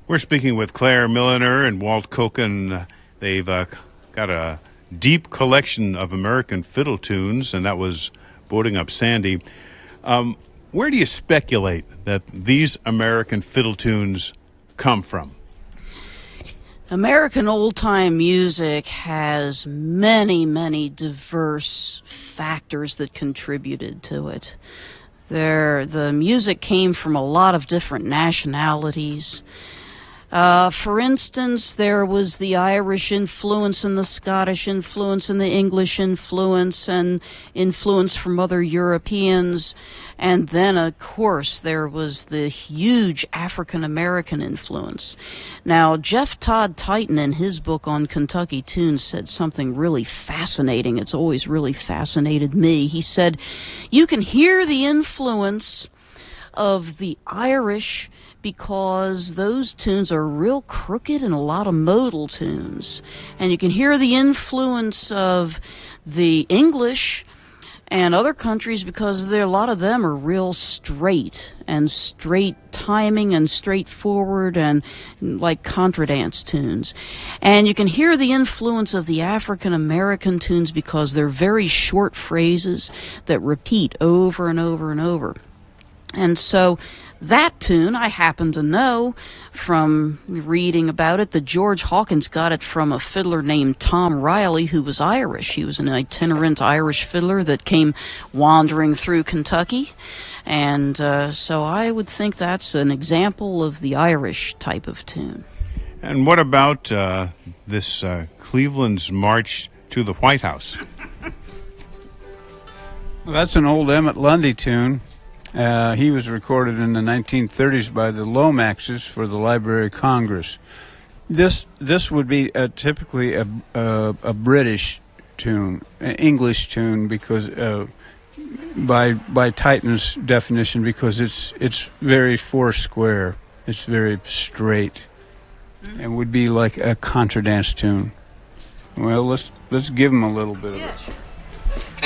We're speaking with Claire Milliner and Walt Koken. They've got a deep collection of American fiddle tunes, and that was Boating Up Sandy. Where do you speculate that these American fiddle tunes come from? American old-time music has many, many diverse factors that contributed to it. The music came from a lot of different nationalities. For instance, there was the Irish influence and the Scottish influence and the English influence and influence from other Europeans. And then, of course, there was the huge African-American influence. Now, Jeff Todd Titan, in his book on Kentucky tunes, said something really fascinating. It's always really fascinated me. He said, you can hear the influence of the Irish because those tunes are real crooked and a lot of modal tunes. And you can hear the influence of the English and other countries because a lot of them are real straight and straight timing and straightforward and like contradance tunes. And you can hear the influence of the African American tunes because they're very short phrases that repeat over and over and over. And so that tune, I happen to know from reading about it that George Hawkins got it from a fiddler named Tom Riley, who was Irish. He was an itinerant Irish fiddler that came wandering through Kentucky. And so I would think that's an example of the Irish type of tune. And what about this Cleveland's March to the White House? Well, that's an old Emmett Lundy tune. He was recorded in the 1930s by the Lomaxes for the Library of Congress. This would be typically a British tune, an English tune, because by Titan's definition, because it's very four square, it's very straight, and would be like a contradance tune. Well, let's give him a little bit of it.